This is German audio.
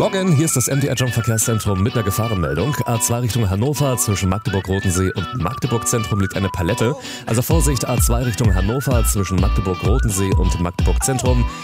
Morgen, hier ist das MDR Jump Verkehrszentrum mit einer Gefahrenmeldung. A2 Richtung Hannover, zwischen Magdeburg-Rotensee und Magdeburg-Zentrum liegt eine Palette. Also Vorsicht, A2 Richtung Hannover, zwischen Magdeburg-Rotensee und Magdeburg-Zentrum